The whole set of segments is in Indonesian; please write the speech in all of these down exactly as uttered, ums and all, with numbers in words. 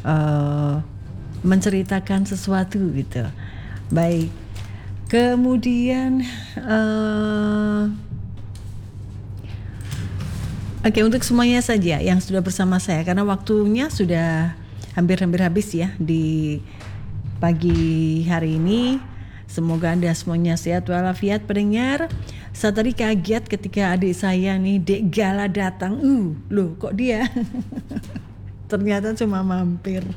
uh, menceritakan sesuatu gitu. Baik. Kemudian uh, Oke, untuk semuanya saja yang sudah bersama saya, karena waktunya sudah hampir-hampir habis ya di pagi hari ini. Semoga Anda semuanya sehat walafiat pendengar. Saya tadi kaget ketika adik saya nih, Dek Gala datang. Uh, loh kok dia? Ternyata cuma mampir.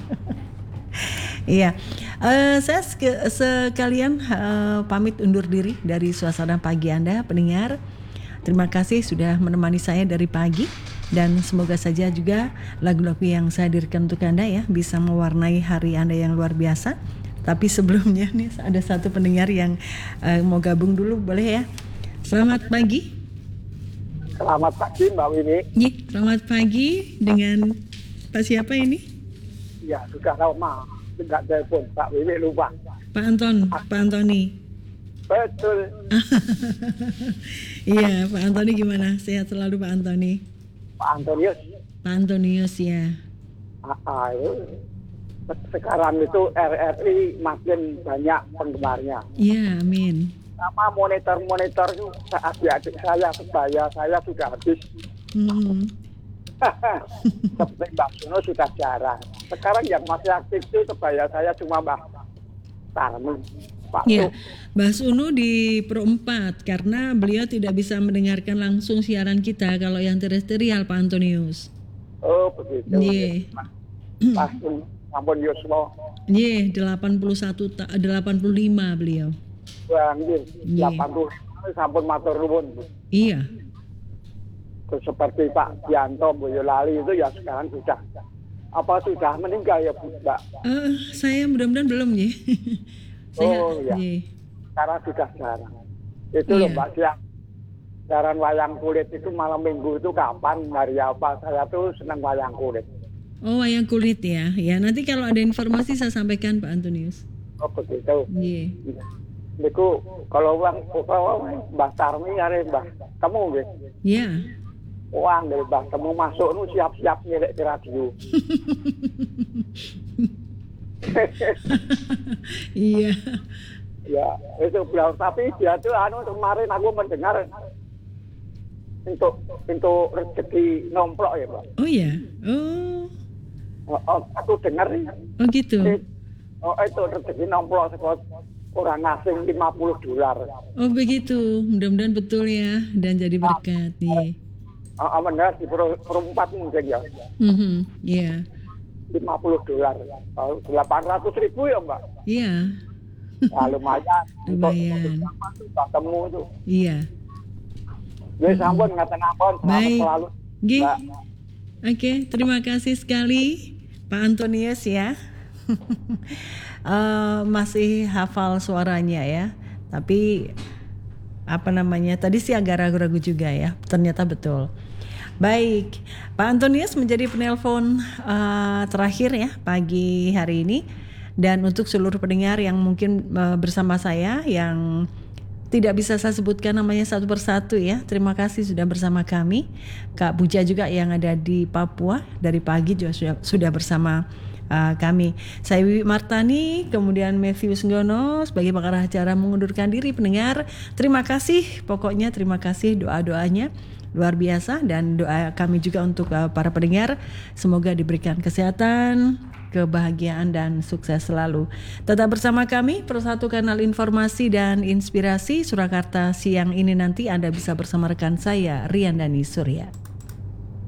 Iya, uh, saya sek- sekalian uh, pamit undur diri dari suasana pagi Anda pendengar. Terima kasih sudah menemani saya dari pagi, dan semoga saja juga lagu-lagu yang saya hadirkan untuk Anda ya bisa mewarnai hari Anda yang luar biasa. Tapi sebelumnya nih ada satu pendengar yang uh, mau gabung dulu, boleh ya? Selamat pagi. Selamat pagi Mbak Winnie. Nih, selamat pagi dengan Pak siapa ini? Ya sudah lama tidak telepon Pak Winnie, lupa. Pak Anton, Pak Antoni. Betul. Iya, Pak Antoni gimana? Sehat selalu Pak Antoni. Pak Antonius. Pak Antonius ya. Ah, ah, sekarang itu R R I makin banyak penggemarnya. Iya, amin. Sama monitor-monitor itu adik-adik saya, sebaya saya sudah habis. Hmm. Seperti Mbak Suno sudah jarang. Sekarang yang masih aktif itu sebaya saya cuma Mbak Tarmi. Pak Ya, Mbak Sunu di Pro empat karena beliau tidak bisa mendengarkan langsung siaran kita kalau yang terestrial Pak Antonius. Oh begitu. Iya. Langsung sampun Yuswo. Iya, delapan puluh satu ta- delapan puluh lima beliau. Banjir, Iya. delapan puluh sampun matur nuwun. Iya. Terus seperti Pak Dianto Boyolali itu ya sekarang sudah apa sudah meninggal ya Bu Mbak? Uh, saya mudah-mudahan belum ya. Saya, Oh iya. iya. Sekarang sudah jarang. Itu Iya. loh Mbak Dian. Siaran wayang kulit itu malam minggu itu kapan, hari apa? Saya tuh senang wayang kulit. Oh, wayang kulit ya. Ya, nanti kalau ada informasi saya sampaikan Pak Antonius. Oh begitu. Iya. Niku kalau uang kalau Mbak Tarmi hari Mbak kamu nggih. Iya. Uang dari Mbak kamu masuk nu siap-siap nyelek di radio. Iya. Ya, itu beliau. Tapi dia tuh anu kemarin aku mendengar untuk untuk rezeki nomplok ya, Pak. Oh ya. Oh. Oh, oh, aku dengar Oh gitu. oh itu rezeki nomplok sekolah orang asing lima puluh dolar. Oh begitu. Mudah-mudahan betul ya dan jadi berkat. Iya. Oh, oh benar di perempat mungkin ya. Mhm. Iya. lima puluh dolar. Oh, delapan ratus ribu ya, Mbak. Iya. Nah, lumayan. Lumayan. Untuk ketemu tuh. Iya. Jadi sampun ngaten ampun Baik. selalu. Oke. Mbak. Oke, terima kasih sekali Pak Antonius ya. Eh, masih hafal suaranya ya. Tapi apa namanya? Tadi sih agak ragu-ragu juga ya. Ternyata betul. Baik, Pak Antonius menjadi penelpon uh, terakhir ya pagi hari ini. Dan untuk seluruh pendengar yang mungkin uh, bersama saya yang tidak bisa saya sebutkan namanya satu persatu ya. Terima kasih sudah bersama kami. Kak Puja juga yang ada di Papua dari pagi juga sudah, sudah bersama uh, kami. Saya Wiwi Martani, kemudian Matthew Senggono sebagai pengarah acara mengundurkan diri pendengar. Terima kasih, pokoknya terima kasih doa-doanya. Luar biasa dan doa kami juga untuk uh, para pendengar semoga diberikan kesehatan, kebahagiaan dan sukses selalu. Tetap bersama kami Persatu Kanal Informasi dan Inspirasi Surakarta siang ini nanti Anda bisa bersama rekan saya Rian Dani Surya.